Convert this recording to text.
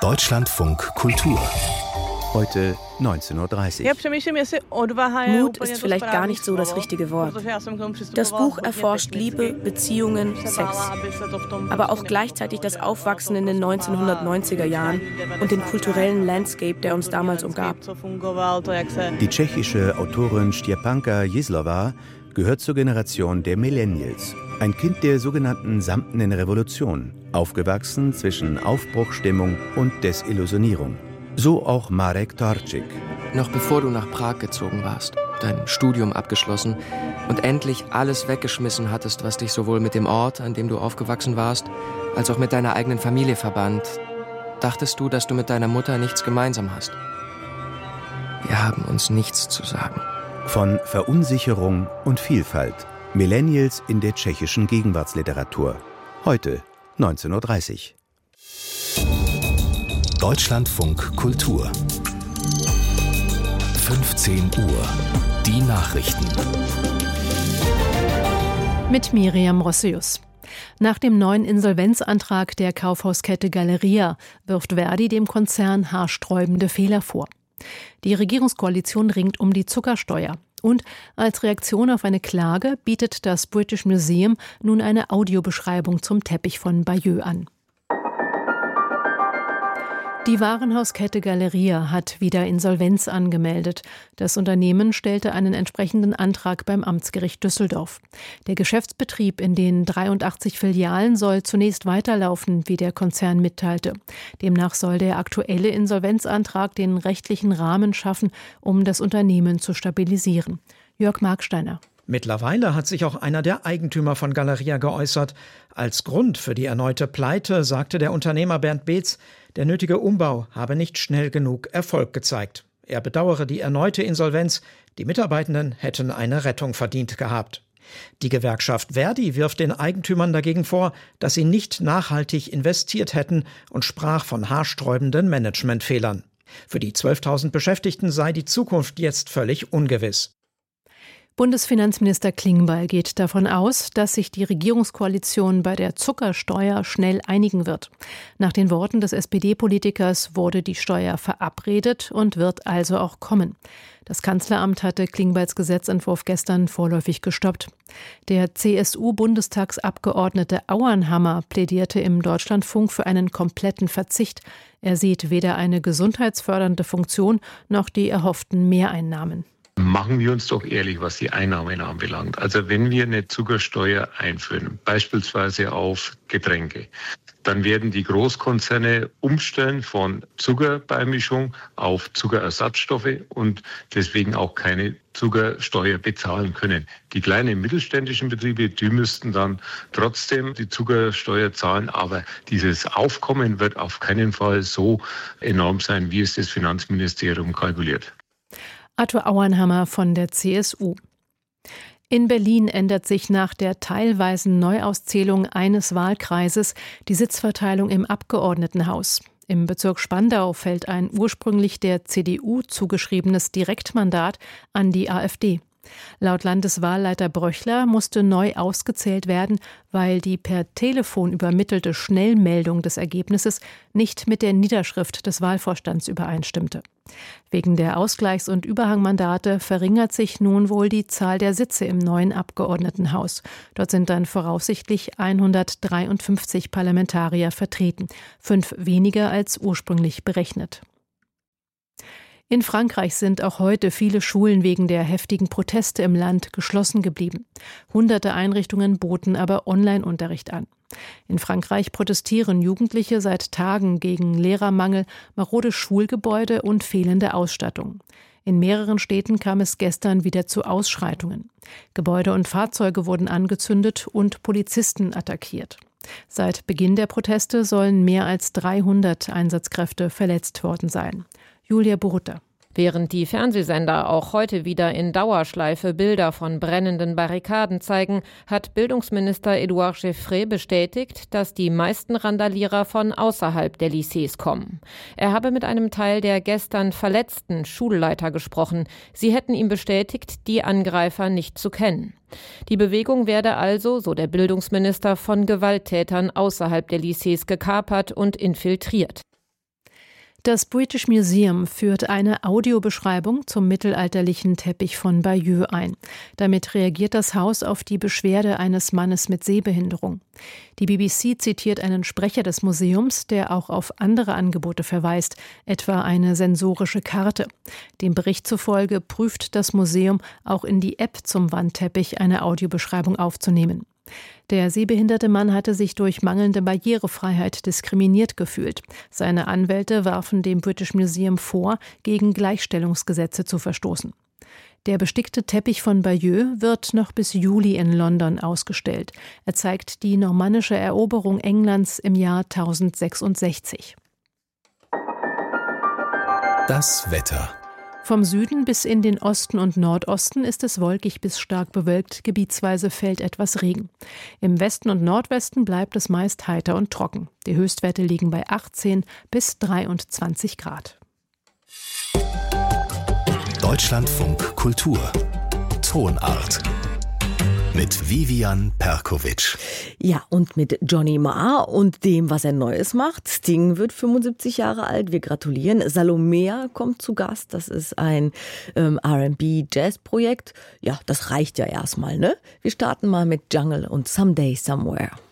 Deutschlandfunk Kultur. Heute 19:30 Uhr. Mut ist vielleicht gar nicht so das richtige Wort. Das Buch erforscht Liebe, Beziehungen, Sex. Aber auch gleichzeitig das Aufwachsen in den 1990er Jahren und den kulturellen Landscape, der uns damals umgab. Die tschechische Autorin Štěpánka Jízlová gehört zur Generation der Millennials. Ein Kind der sogenannten Samtenen Revolution, aufgewachsen zwischen Aufbruchsstimmung und Desillusionierung. So auch Marek Torčík. Noch bevor du nach Prag gezogen warst, dein Studium abgeschlossen und endlich alles weggeschmissen hattest, was dich sowohl mit dem Ort, an dem du aufgewachsen warst, als auch mit deiner eigenen Familie verband, dachtest du, dass du mit deiner Mutter nichts gemeinsam hast. Wir haben uns nichts zu sagen. Von Verunsicherung und Vielfalt. Millennials in der tschechischen Gegenwartsliteratur. Heute 19:30 Uhr. Deutschlandfunk Kultur. 15 Uhr. Die Nachrichten. Mit Miriam Rossius. Nach dem neuen Insolvenzantrag der Kaufhauskette Galeria wirft Verdi dem Konzern haarsträubende Fehler vor. Die Regierungskoalition ringt um die Zuckersteuer. Und als Reaktion auf eine Klage bietet das British Museum nun eine Audiobeschreibung zum Teppich von Bayeux an. Die Warenhauskette Galeria hat wieder Insolvenz angemeldet. Das Unternehmen stellte einen entsprechenden Antrag beim Amtsgericht Düsseldorf. Der Geschäftsbetrieb in den 83 Filialen soll zunächst weiterlaufen, wie der Konzern mitteilte. Demnach soll der aktuelle Insolvenzantrag den rechtlichen Rahmen schaffen, um das Unternehmen zu stabilisieren. Jörg Marksteiner. Mittlerweile hat sich auch einer der Eigentümer von Galeria geäußert. Als Grund für die erneute Pleite sagte der Unternehmer Bernd Beetz, der nötige Umbau habe nicht schnell genug Erfolg gezeigt. Er bedauere die erneute Insolvenz. Die Mitarbeitenden hätten eine Rettung verdient gehabt. Die Gewerkschaft Verdi wirft den Eigentümern dagegen vor, dass sie nicht nachhaltig investiert hätten und sprach von haarsträubenden Managementfehlern. Für die 12.000 Beschäftigten sei die Zukunft jetzt völlig ungewiss. Bundesfinanzminister Klingbeil geht davon aus, dass sich die Regierungskoalition bei der Zuckersteuer schnell einigen wird. Nach den Worten des SPD-Politikers wurde die Steuer verabredet und wird also auch kommen. Das Kanzleramt hatte Klingbeils Gesetzentwurf gestern vorläufig gestoppt. Der CSU-Bundestagsabgeordnete Auernhammer plädierte im Deutschlandfunk für einen kompletten Verzicht. Er sieht weder eine gesundheitsfördernde Funktion noch die erhofften Mehreinnahmen. Machen wir uns doch ehrlich, was die Einnahmen anbelangt. Also wenn wir eine Zuckersteuer einführen, beispielsweise auf Getränke, dann werden die Großkonzerne umstellen von Zuckerbeimischung auf Zuckerersatzstoffe und deswegen auch keine Zuckersteuer bezahlen können. Die kleinen mittelständischen Betriebe, die müssten dann trotzdem die Zuckersteuer zahlen, aber dieses Aufkommen wird auf keinen Fall so enorm sein, wie es das Finanzministerium kalkuliert. Arthur Auernhammer von der CSU. In Berlin ändert sich nach der teilweisen Neuauszählung eines Wahlkreises die Sitzverteilung im Abgeordnetenhaus. Im Bezirk Spandau fällt ein ursprünglich der CDU zugeschriebenes Direktmandat an die AfD. Laut Landeswahlleiter Bröchler musste neu ausgezählt werden, weil die per Telefon übermittelte Schnellmeldung des Ergebnisses nicht mit der Niederschrift des Wahlvorstands übereinstimmte. Wegen der Ausgleichs- und Überhangmandate verringert sich nun wohl die Zahl der Sitze im neuen Abgeordnetenhaus. Dort sind dann voraussichtlich 153 Parlamentarier vertreten, 5 weniger als ursprünglich berechnet. In Frankreich sind auch heute viele Schulen wegen der heftigen Proteste im Land geschlossen geblieben. Hunderte Einrichtungen boten aber Online-Unterricht an. In Frankreich protestieren Jugendliche seit Tagen gegen Lehrermangel, marode Schulgebäude und fehlende Ausstattung. In mehreren Städten kam es gestern wieder zu Ausschreitungen. Gebäude und Fahrzeuge wurden angezündet und Polizisten attackiert. Seit Beginn der Proteste sollen mehr als 300 Einsatzkräfte verletzt worden sein. Julia Boruta. Während die Fernsehsender auch heute wieder in Dauerschleife Bilder von brennenden Barrikaden zeigen, hat Bildungsminister Édouard Geoffrey bestätigt, dass die meisten Randalierer von außerhalb der Lycées kommen. Er habe mit einem Teil der gestern verletzten Schulleiter gesprochen. Sie hätten ihm bestätigt, die Angreifer nicht zu kennen. Die Bewegung werde also, so der Bildungsminister, von Gewalttätern außerhalb der Lycées gekapert und infiltriert. Das British Museum führt eine Audiobeschreibung zum mittelalterlichen Teppich von Bayeux ein. Damit reagiert das Haus auf die Beschwerde eines Mannes mit Sehbehinderung. Die BBC zitiert einen Sprecher des Museums, der auch auf andere Angebote verweist, etwa eine sensorische Karte. Dem Bericht zufolge prüft das Museum, auch in die App zum Wandteppich eine Audiobeschreibung aufzunehmen. Der sehbehinderte Mann hatte sich durch mangelnde Barrierefreiheit diskriminiert gefühlt. Seine Anwälte warfen dem British Museum vor, gegen Gleichstellungsgesetze zu verstoßen. Der bestickte Teppich von Bayeux wird noch bis Juli in London ausgestellt. Er zeigt die normannische Eroberung Englands im Jahr 1066. Das Wetter. Vom Süden bis in den Osten und Nordosten ist es wolkig bis stark bewölkt, gebietsweise fällt etwas Regen. Im Westen und Nordwesten bleibt es meist heiter und trocken. Die Höchstwerte liegen bei 18 bis 23 Grad. Deutschlandfunk Kultur Tonart mit Vivian Perkovic. Ja, und mit Johnny Marr und dem, was er Neues macht. Sting wird 75 Jahre alt, wir gratulieren. Salomea kommt zu Gast, das ist ein R&B-Jazz-Projekt. Ja, das reicht ja erstmal, ne? Wir starten mal mit Jungle und Someday Somewhere.